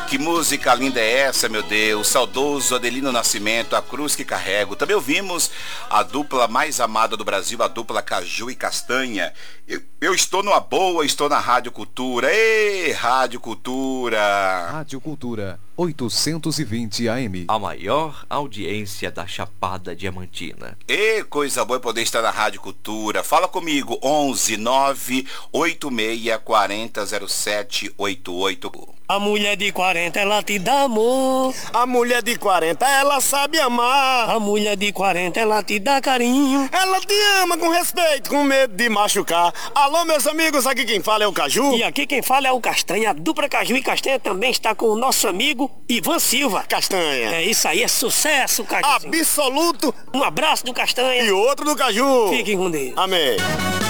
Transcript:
Que música linda é essa, meu Deus? Saudoso Adelino Nascimento, A Cruz que Carrego. Também ouvimos a dupla mais amada do Brasil, a dupla Caju e Castanha. Eu estou numa boa, estou na Rádio Cultura. Ê, Rádio Cultura! Rádio Cultura, 820 AM. A maior audiência da Chapada Diamantina. Ê, coisa boa poder estar na Rádio Cultura. Fala comigo, 11 9 86 40 07 88. A mulher de 40 ela te dá amor. A mulher de 40 ela sabe amar. A mulher de 40 ela te dá carinho. Ela te ama com respeito, com medo de machucar. Alô, meus amigos, aqui quem fala é o Caju. E aqui quem fala é o Castanha. A dupla Caju e Castanha também está com o nosso amigo Ivan Silva. Castanha. É isso aí, é sucesso, Caju. Absoluto. Um abraço do Castanha. E outro do Caju. Fiquem com Deus. Amém.